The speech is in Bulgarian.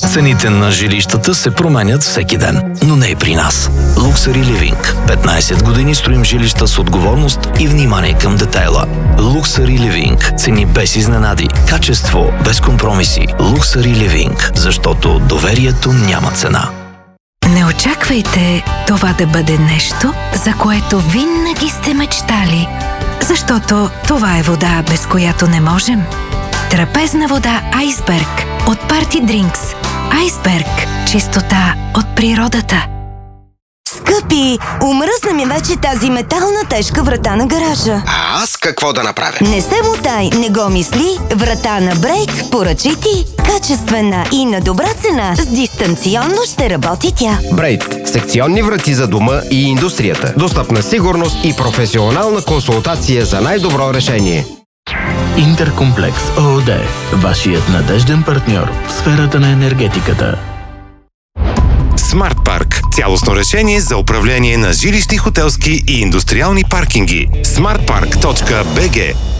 Цените на жилищата се променят всеки ден, но не и при нас. Luxury Living. 15 години строим жилища с отговорност и внимание към детайла. Luxury Living. Цени без изненади. Качество без компромиси. Luxury Living. Защото доверието няма цена. Не очаквайте това да бъде нещо, за което винаги сте мечтали. Защото това е вода, без която не можем. Трапезна вода Айсберг от Party Drinks. Айсберг. Чистота от природата. Скъпи, омръзна ми вече тази метална тежка врата на гаража. А аз какво да направя? Не се мутай, не го мисли. Врата на Брейт, поръчай ти. Качествена и на добра цена. С дистанционно ще работи тя. Брейт. Секционни врати за дома и индустрията. Достъпна сигурност и професионална консултация за най-добро решение. Интеркомплекс ООД. Вашият надежден партньор в сферата на енергетиката. Смарт Парк. Цялостно решение за управление на жилищни, хотелски и индустриални паркинги. smartpark.bg